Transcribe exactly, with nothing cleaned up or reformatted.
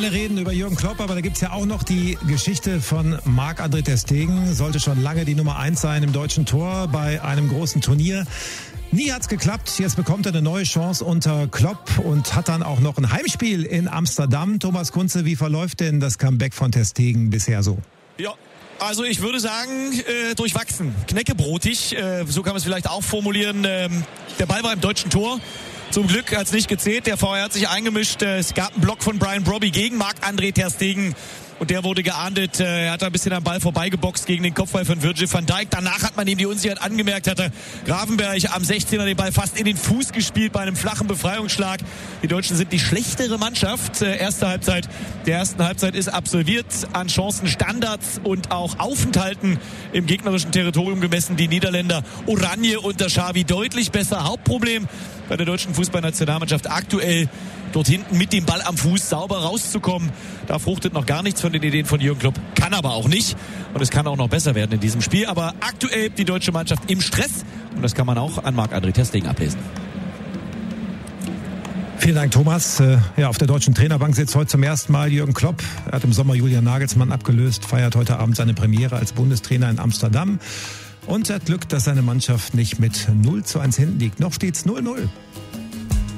Alle reden über Jürgen Klopp, aber da gibt's ja auch noch die Geschichte von Marc-André ter Stegen. Sollte schon lange die Nummer eins sein im deutschen Tor bei einem großen Turnier. Nie hat's geklappt. Jetzt bekommt er eine neue Chance unter Klopp und hat dann auch noch ein Heimspiel in Amsterdam. Thomas Kunze, wie verläuft denn das Comeback von ter Stegen bisher so? Ja. Also ich würde sagen, äh, durchwachsen, knäckebrotig, äh, so kann man es vielleicht auch formulieren. Ähm, der Ball war im deutschen Tor. Zum Glück hat es nicht gezählt. Der V R hat sich eingemischt. Es gab einen Block von Brian Brobby gegen Marc-André ter Stegen. Und der wurde geahndet. Er hat ein bisschen am Ball vorbeigeboxt gegen den Kopfball von Virgil van Dijk. Danach hat man ihm die Unsicherheit angemerkt. Hatte Gravenberg am sechzehner den Ball fast in den Fuß gespielt bei einem flachen Befreiungsschlag. Die Deutschen sind die schlechtere Mannschaft. Erste Halbzeit der ersten Halbzeit ist absolviert. An Chancen, Standards und auch Aufenthalten im gegnerischen Territorium gemessen. Die Niederländer Oranje unter Xavi deutlich besser. Hauptproblem bei der deutschen Fußballnationalmannschaft aktuell, dort hinten mit dem Ball am Fuß sauber rauszukommen. Da fruchtet noch gar nichts von den Ideen von Jürgen Klopp. Kann aber auch nicht. Und es kann auch noch besser werden in diesem Spiel. Aber aktuell die deutsche Mannschaft im Stress. Und das kann man auch an Marc-André ter Stegen ablesen. Vielen Dank, Thomas. Ja, auf der deutschen Trainerbank sitzt heute zum ersten Mal Jürgen Klopp. Er hat im Sommer Julian Nagelsmann abgelöst, feiert heute Abend seine Premiere als Bundestrainer in Amsterdam. Und er hat Glück, dass seine Mannschaft nicht mit null zu eins hinten liegt. Noch steht's null null.